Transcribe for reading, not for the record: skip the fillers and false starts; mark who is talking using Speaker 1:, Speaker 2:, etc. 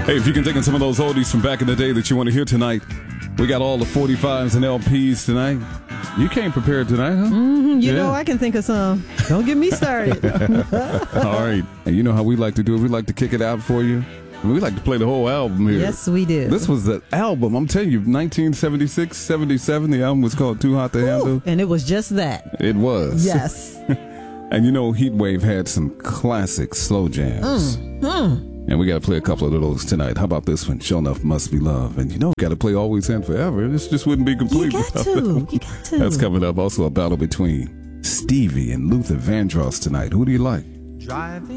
Speaker 1: Hey, if you can think of some of those oldies from back in the day that you want to hear tonight, we got all the 45s and LPs tonight. You came prepared tonight, huh?
Speaker 2: You know I can think of some. Don't get me started.
Speaker 1: All right. And you know how we like to do it. We like to kick it out for you. And we like to play the whole album here.
Speaker 2: Yes, we do.
Speaker 1: This was the album. I'm telling you, 1976, 77. The album was called Too Hot to Handle.
Speaker 2: And it was just that.
Speaker 1: It was.
Speaker 2: Yes.
Speaker 1: And you know, Heatwave had some classic slow jams. And we got to play a couple of those tonight. How about this one? Sure Enough, Must Be Love. And you know, got to play Always and Forever. This just wouldn't be complete.
Speaker 2: You got to.
Speaker 1: That's coming up. Also a battle between Stevie and Luther Vandross tonight. Who do you like?
Speaker 3: Driving